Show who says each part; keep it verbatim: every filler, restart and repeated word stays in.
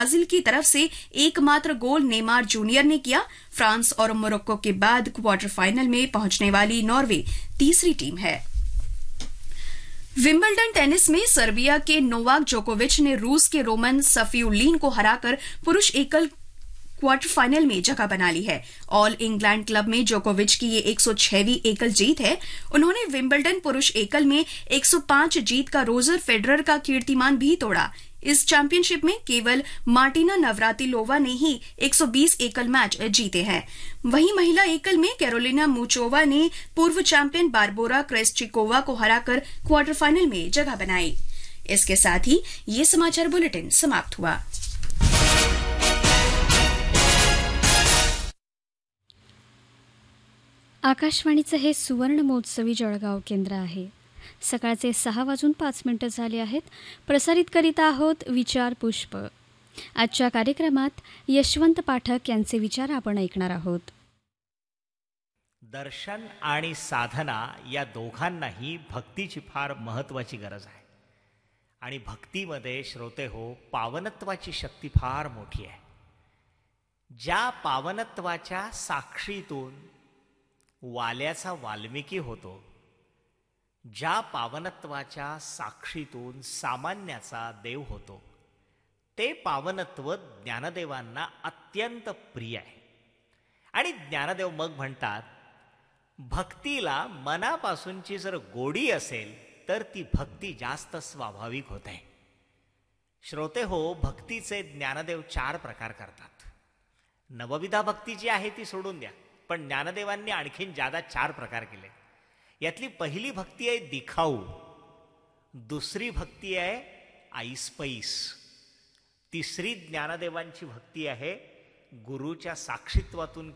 Speaker 1: Brazil की तरफ से एकमात्र गोल नेमार जूनियर ने किया। फ्रांस और मोरक्को के बाद क्वार्टर फाइनल में पहुंचने वाली नॉर्वे तीसरी टीम है। विंबलडन टेनिस में सर्बिया के नोवाक जोकोविच ने रूस के रोमन सफिउलिन को हराकर पुरुष एकल क्वार्टर फाइनल में जगह बना ली है। ऑल इंग्लैंड क्लब में जोकोविच की ये एक सौ छहवीं एकल जीत है। उन्होंने विंबलडन पुरुष एकल में एक सौ पांच जीत का रोजर फेडरर का कीर्तिमान भी तोड़ा। इस चैंपियनशिप में केवल मार्टिना नवरातिलोवा ने ही एक सौ बीस एकल मैच जीते हैं। वहीं महिला एकल में कैरोलिना मुचोवा ने पूर्व चैंपियन बारबोरा क्रेस्चिकोवा को हराकर क्वार्टर फाइनल में जगह बनाई। इसके साथ ही ये समाचार बुलेटिन समाप्त हुआ।
Speaker 2: आकाशवाणीचं हे सुवर्ण महोत्सवी जळगाव केंद्र आहे। सकाळचे सहा वाजून पाच मिनिटं झाले आहेत। प्रसारित करीत आहोत विचार पुष्प। आजच्या कार्यक्रमात यशवंत पाठक यांचे विचार आपण ऐकणार आहोत।
Speaker 3: दर्शन आणि साधना या दोघांनाही भक्तीची फार महत्त्वाची गरज आहे आणि भक्तीमध्ये श्रोते हो पावनत्वाची शक्ती फार मोठी आहे। ज्या पावनत्वाच्या साक्षीतून वाल्याचा वाल्मिकी होतो, ज्या पावनत्वाच्या साक्षीतून सामान्याचा देव होतो, ते पावनत्व ज्ञानदेवांना अत्यंत प्रिय आहे। आणि ज्ञानदेव मग म्हणतात, भक्तीला मनापासूनची जर गोडी असेल तर ती भक्ती जास्त स्वाभाविक होते। श्रोते हो, भक्तीचे ज्ञानदेव चार प्रकार करतात। नवविधा भक्ती जी आहे ती सोडून द्या, पण ज्ञानदेवांनी आणखीन जादा चार प्रकार केले। यातली पहिली भक्ती आहे दिखाऊ, दुसरी भक्ती आहे ऐसपैस, तिसरी ज्ञानदेवांची भक्ती आहे गुरुच्या साक्षीत्वातून